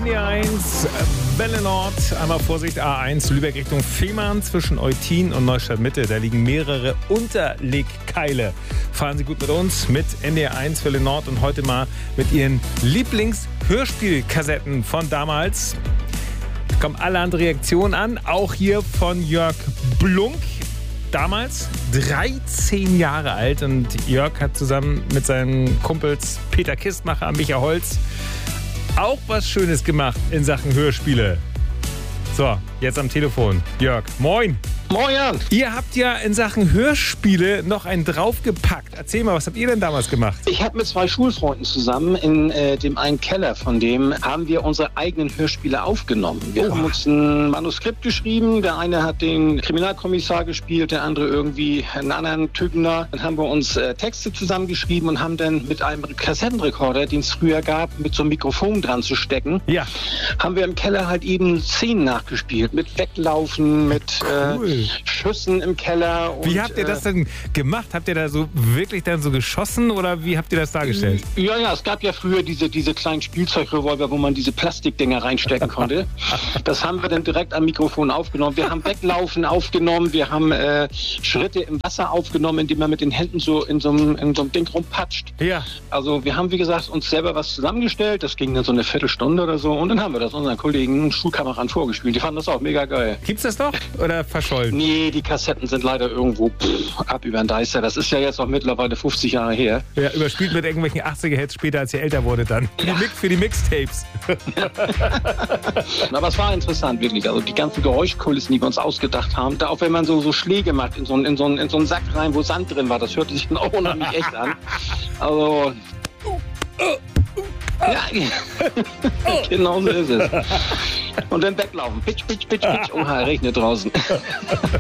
NDR1, Welle Nord, einmal Vorsicht, A1, Lübeck Richtung Fehmarn zwischen Eutin und Neustadt Mitte. Da liegen mehrere Unterlegkeile. Fahren Sie gut mit uns, mit NDR1, Welle Nord und heute mal mit Ihren Lieblings-Hörspielkassetten von damals. Es kommen allerhand Reaktionen an, auch hier von Jörg Blunk. Damals 13 Jahre alt und Jörg hat zusammen mit seinen Kumpels Peter Kistmacher, Micha Holz auch was Schönes gemacht in Sachen Hörspiele. So, jetzt am Telefon. Jörg, moin. Moin, Jan. Ihr habt ja in Sachen Hörspiele noch einen draufgepackt. Erzähl mal, was habt ihr denn damals gemacht? Ich habe mit zwei Schulfreunden zusammen in dem einen Keller von dem haben wir unsere eigenen Hörspiele aufgenommen. Wir haben uns ein Manuskript geschrieben. Der eine hat den Kriminalkommissar gespielt, der andere irgendwie einen anderen Typen da. Dann haben wir uns Texte zusammengeschrieben und haben dann mit einem Kassettenrekorder, den es früher gab, mit so einem Mikrofon dran zu stecken, haben wir im Keller halt eben Szenen nachgespielt. Mit Weglaufen, mit Schüssen im Keller. Und, wie habt ihr das denn gemacht? Habt ihr da so wirklich dann so geschossen oder wie habt ihr das dargestellt? Ja, es gab ja früher diese kleinen Spielzeugrevolver, wo man diese Plastikdinger reinstecken konnte. Das haben wir dann direkt am Mikrofon aufgenommen. Wir haben Weglaufen aufgenommen, wir haben Schritte im Wasser aufgenommen, indem man mit den Händen so in so einem Ding rumpatscht. Ja. Also wir haben, wie gesagt, uns selber was zusammengestellt. Das ging dann so eine Viertelstunde oder so. Und dann haben wir das unseren Kollegen, Schulkameraden vorgespielt. Die fanden das auch mega geil. Gibt's das noch oder verschollen? Nee, die Kassetten sind leider irgendwo ab über den Deister. Das ist ja jetzt auch mittlerweile 50 Jahre her. Ja, überspielt mit irgendwelchen 80er-Hits später, als ihr älter wurde dann. Für die Mixtapes. Aber es war interessant, wirklich. Also die ganzen Geräuschkulissen, die wir uns ausgedacht haben. Da auch wenn man so Schläge macht in so einen Sack rein, wo Sand drin war, das hörte sich dann auch unheimlich echt an. Also... Ja, genau so ist es. Und dann weglaufen. Pitch, pitch, pitch, pitch. Oha, regnet draußen.